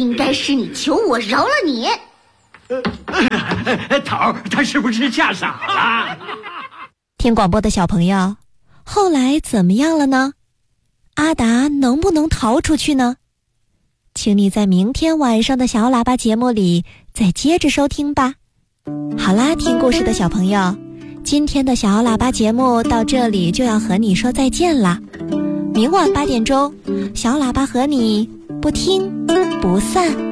应该是你求我饶了你。 头儿，他是不是吓傻了？ 听广播的小朋友，后来怎么样了呢？阿达能不能逃出去呢？请你在明天晚上的小喇叭节目里再接着收听吧。好啦，听故事的小朋友，今天的小喇叭节目到这里就要和你说再见了。明晚8点钟，小喇叭和你不听不散。